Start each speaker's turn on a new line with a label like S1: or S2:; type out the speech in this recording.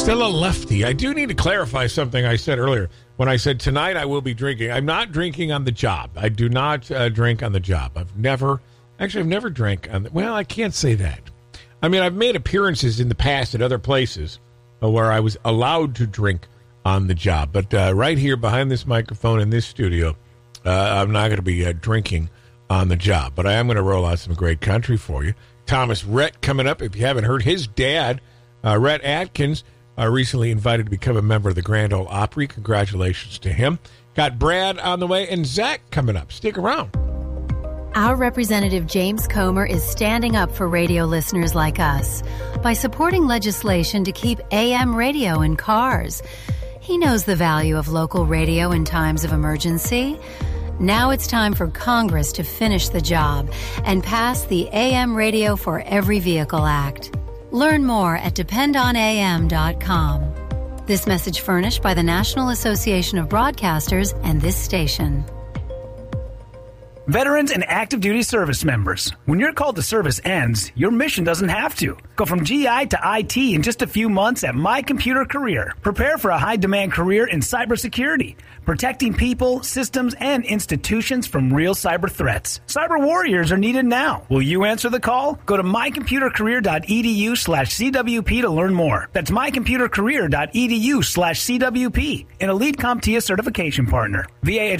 S1: Still a lefty. I do need to clarify something I said earlier. When I said tonight I will be drinking, I'm not drinking on the job. I do not drink on the job. I've never drank on the... Well, I can't say that. I mean, I've made appearances in the past at other places where I was allowed to drink on the job. But right here behind this microphone in this studio, I'm not going to be drinking on the job. But I am going to roll out some great country for you. Thomas Rhett coming up. If you haven't heard, his dad, Rhett Atkins, recently invited to become a member of the Grand Ole Opry. Congratulations to him. Got Brad on the way and Zach coming up. Stick around.
S2: Our Representative James Comer is standing up for radio listeners like us by supporting legislation to keep AM radio in cars. He knows the value of local radio in times of emergency. Now it's time for Congress to finish the job and pass the AM Radio for Every Vehicle Act. Learn more at dependonam.com. This message furnished by the National Association of Broadcasters and this station.
S3: Veterans and active duty service members, when your call to service ends, your mission doesn't have to. Go from GI to IT in just a few months at My Computer Career. Prepare for a high-demand career in cybersecurity, protecting people, systems, and institutions from real cyber threats. Cyber warriors are needed now. Will you answer the call? Go to mycomputercareer.edu/CWP to learn more. That's mycomputercareer.edu/CWP, an Elite CompTIA certification partner. VA